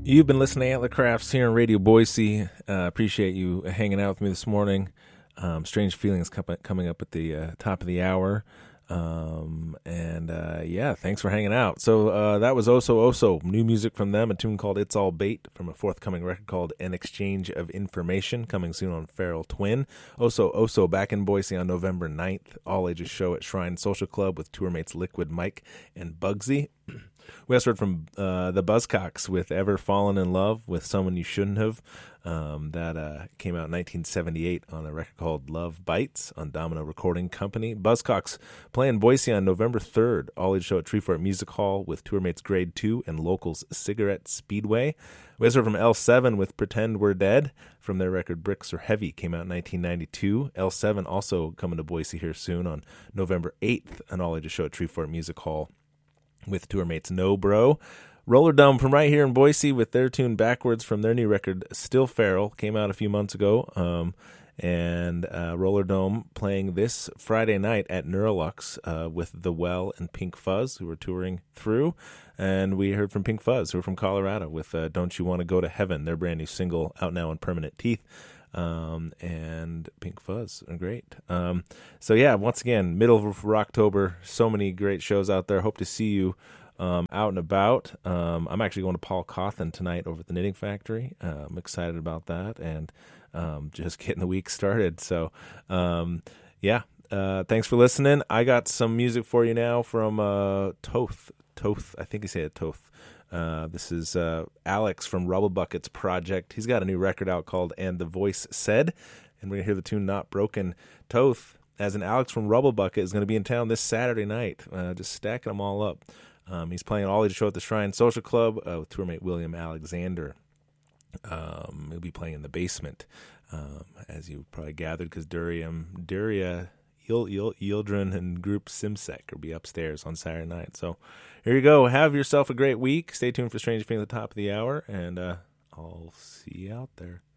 You've been listening to Antler Crafts here on Radio Boise. Appreciate you hanging out with me this morning. Strange Feelings coming up at the top of the hour. Thanks for hanging out. So that was Oso Oso, new music from them, a tune called It's All Bait from a forthcoming record called An Exchange of Information, coming soon on Feral Twin. Oso Oso back in Boise on November 9th, all ages show at Shrine Social Club with tour mates Liquid Mike and Bugsy. We also heard from the Buzzcocks with Ever Fallen in Love with Someone You Shouldn't Have. That came out in 1978 on a record called Love Bites on Domino Recording Company. Buzzcocks playing Boise on November 3rd. All age show at Treefort Music Hall with tour mates Grade 2 and locals Cigarette Speedway. We also heard from L7 with Pretend We're Dead from their record Bricks Are Heavy. Came out in 1992. L7 also coming to Boise here soon on November 8th. An all ages show at Treefort Music Hall with tour mates No Bro. Roller Dome from right here in Boise with their tune Backwards from their new record Still Feral, came out a few months ago. Roller Dome playing this Friday night at Neurolux with The Well and Pink Fuzz, who are touring through. And we heard from Pink Fuzz, who are from Colorado, with Don't You Want to Go to Heaven, their brand new single out now on Permanent Teeth. And Pink Fuzz are great. Once again, middle of October, so many great shows out there. Hope to see you out and about. I'm actually going to Paul Cawthon tonight over at the Knitting Factory. I'm excited about that and just getting the week started. So, thanks for listening. I got some music for you now from Toth. Toth, I think he said Toth. This is Alex from Rubble Buckets Project. He's got a new record out called And the Voice Said, and we're going to hear the tune Not Broken. Toth, as in Alex from Rubble Bucket, is going to be in town this Saturday night, just stacking them all up. He's playing an all-age show at the Shrine Social Club with tourmate William Alexander. He'll be playing in the basement, as you probably gathered, because Duria, Yildren, and Group Simsec will be upstairs on Saturday night. So here you go. Have yourself a great week. Stay tuned for Strange Feeling at the top of the hour, and I'll see you out there.